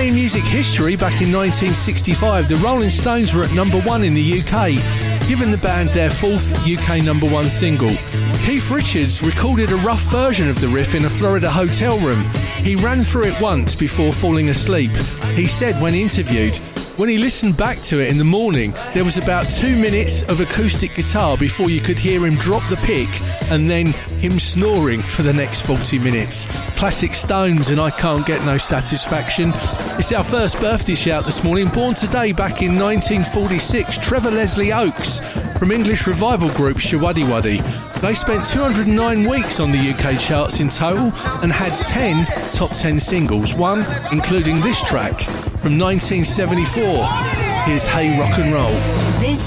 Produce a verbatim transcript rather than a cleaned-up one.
Today in music history, back in nineteen sixty-five, the Rolling Stones were at number one in the U K, giving the band their fourth U K number one single. Keith Richards recorded a rough version of the riff in a Florida hotel room. He ran through it once before falling asleep. He said when interviewed, when he listened back to it in the morning, there was about two minutes of acoustic guitar before you could hear him drop the pick and then him snoring for the next forty minutes. Classic Stones and I Can't Get No Satisfaction. It's our first birthday shout this morning. Born today back in nineteen forty-six, Trevor Leslie Oakes from English revival group Showaddy Waddy. They spent two hundred nine weeks on the U K charts in total and had ten top ten singles, one including this track from nineteen seventy-four. Here's Hey Rock and Roll. This